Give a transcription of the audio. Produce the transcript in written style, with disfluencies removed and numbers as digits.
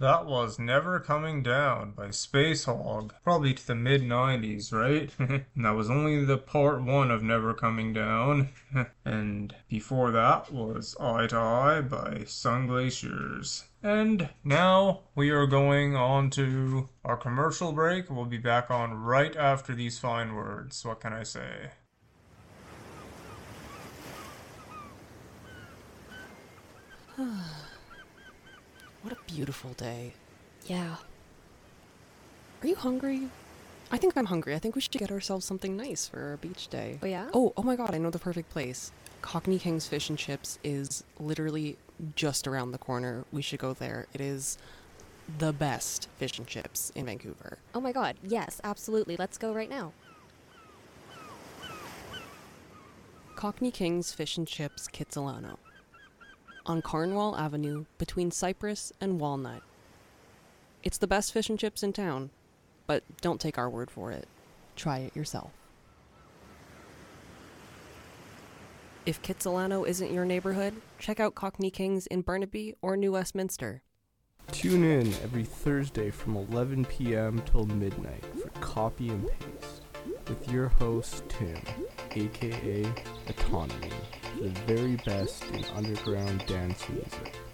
That was Never Coming Down by Space Hog, probably to the mid 90s, right? And that was only the part one of Never Coming Down. And before that was Eye to Eye by Sun Glaciers. And now we are going on to our commercial break. We'll be back on right after these fine words. What can I say? What a beautiful day. Yeah. Are you hungry? I think I'm hungry. I think we should get ourselves something nice for our beach day. Oh, yeah? Oh my god, I know the perfect place. Cockney King's Fish and Chips is literally just around the corner. We should go there. It is the best fish and chips in Vancouver. Oh my god, yes, absolutely. Let's go right now. Cockney King's Fish and Chips Kitsilano. On Cornwall Avenue between Cypress and Walnut. It's the best fish and chips in town, but don't take our word for it. Try it yourself. If Kitsilano isn't your neighborhood, check out Cockney King's in Burnaby or New Westminster. Tune in every Thursday from 11 p.m. till midnight for Copy and Paste with your host Tim, aka Autonomy, for the very best in underground dance music.